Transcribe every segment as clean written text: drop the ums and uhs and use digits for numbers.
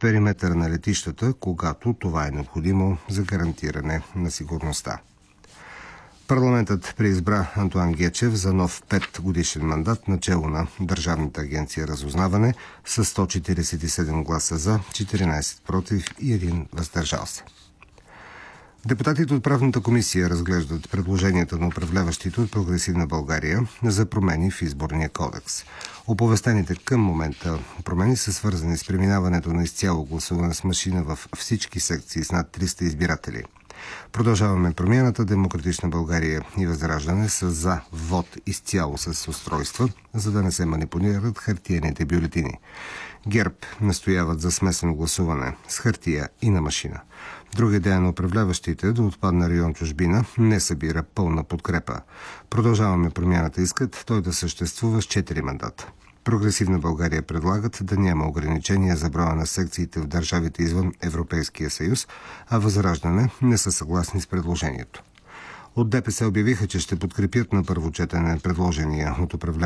периметъра на летищата, когато това е необходимо за гарантиране на сигурността. Парламентът преизбра Антоан Гечев за нов 5-годишен мандат начело на Държавната агенция разузнаване с 147 гласа за, 14 против и 1 въздържал се. Депутатите от Правната комисия разглеждат предложенията на управляващите от Прогресивна България за промени в Изборния кодекс. Оповестените към момента промени са свързани с преминаването на изцяло гласуване с машина в всички секции с над 300 избиратели. Продължаваме промяната. Демократична България и Възраждане са за вод изцяло с устройства, за да не се манипулират хартиените бюлетини. ГЕРБ настояват за смесено гласуване с хартия и на машина. Друга идея на управляващите да отпадне район Чужбина не събира пълна подкрепа. Продължаваме промяната искат той да съществува с 4 мандата. Прогресивна България предлагат да няма ограничения за броя на секциите в държавите извън Европейския съюз, а Възраждане не са съгласни с предложението. От ДПС обявиха, че ще подкрепят на първо четене предложенията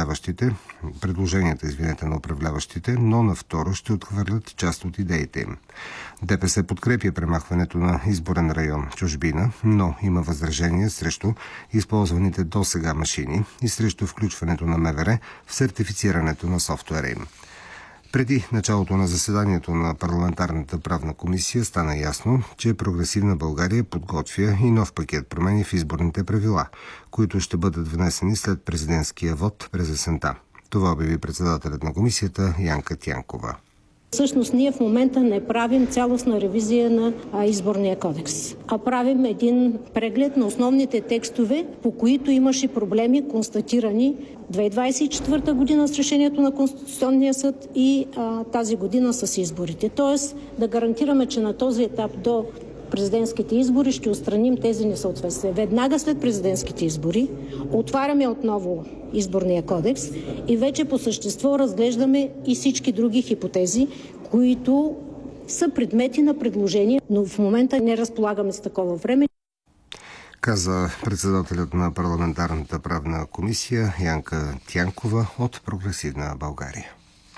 на управляващите, но на второ ще отхвърлят част от идеите им. ДПС подкрепя премахването на изборен район Чужбина, но има възражения срещу използваните досега машини и срещу включването на МВР в сертифицирането на софтуера им. Преди началото на заседанието на Парламентарната правна комисия стана ясно, че Прогресивна България подготвя и нов пакет промени в изборните правила, които ще бъдат внесени след президентския вод през есента. Това обяви председателят на комисията Янка Тянкова. Всъщност ние в момента не правим цялостна ревизия на Изборния кодекс, а правим един преглед на основните текстове, по които имаше проблеми, констатирани 2024 година с решението на Конституционния съд и тази година с изборите. Тоест да гарантираме, че на този етап до президентските избори ще отстраним тези несъответствия. Веднага след президентските избори отваряме отново Изборния кодекс и вече по същество разглеждаме и всички други хипотези, които са предмети на предложение, но в момента не разполагаме с такова време. Каза председателят на Парламентарната правна комисия Янка Тянкова от Прогресивна България.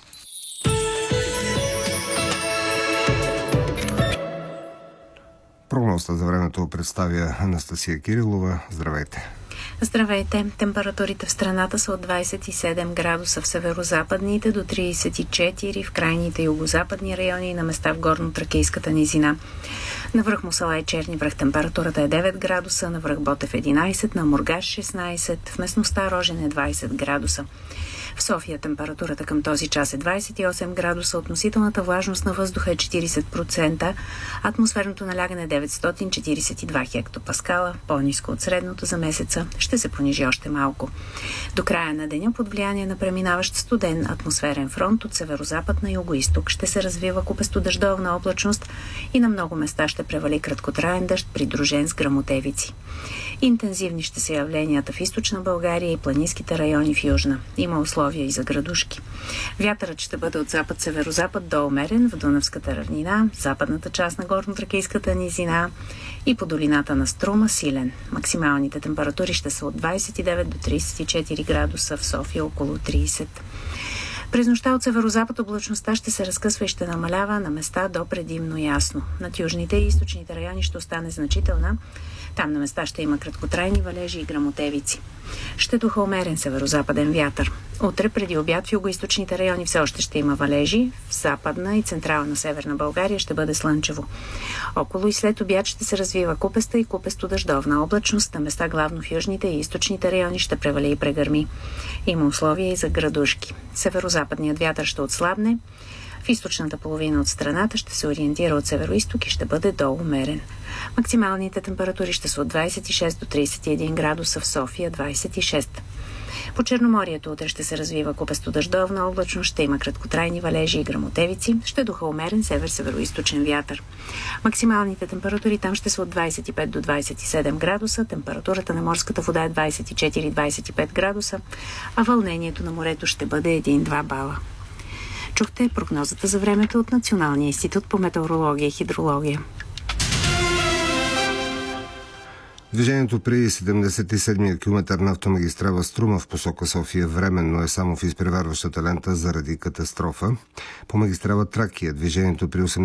Прогнозата за времето представя Анастасия Кирилова. Здравейте! Здравейте! Температурите в страната са от 27 градуса в северо-западните до 34 в крайните югозападни райони и на места в горно-тракийската низина. На връх Мусала и Черни връх температурата е 9 градуса, на връх Ботев 11, на Мургаш 16, в местността Рожен е 20 градуса. В София температурата към този час е 28 градуса, относителната влажност на въздуха е 40%, атмосферното налягане е 942 хектопаскала, по-ниско от средното за месеца, ще се понижи още малко. До края на деня под влияние на преминаващ студен атмосферен фронт от северозапад на югоизток ще се развива купесто-дъждовна облачност и на много места ще превали краткотраен дъжд, придружен с гръмотевици. Интензивни ще са явленията в източна България и планинските райони в южна. Има условия и за градушки. Вятърът ще бъде от запад-северозапад до умерен в Дунавската равнина, западната част на горно-тракийската низина и по долината на Струма силен. Максималните температури ще са от 29 до 34 градуса, в София около 30. През нощта от северозапад облачността ще се разкъсва и ще намалява на места до предимно ясно. Над южните и източните райони ще остане значителна. Там на места ще има краткотрайни валежи и гръмотевици. Ще духа умерен северозападен вятър. Утре преди обяд в югоизточните райони все още ще има валежи. В западна и централна северна България ще бъде слънчево. Около и след обяд ще се развива купеста и купесто-дъждовна облачност. На места главно в южните и източните райони ще превали и прегърми. Има условия и за градушки. Северозападният вятър ще отслабне. В източната половина от страната ще се ориентира от североизток и ще бъде доумерен. Максималните температури ще са от 26 до 31 градуса, в София 26. По Черноморието утре ще се развива купесто-дъждовна облачност, ще има краткотрайни валежи и гръмотевици, ще духа умерен север-североизточен вятър. Максималните температури там ще са от 25 до 27 градуса, температурата на морската вода е 24-25 градуса, а вълнението на морето ще бъде 1-2 бала. Чухте прогнозата за времето от Националния институт по метеорология и хидрология. Движението при 77-я километър на автомагистрала Струма в посока София временно е само в изпреварващата лента заради катастрофа. По магистрала Тракия движението при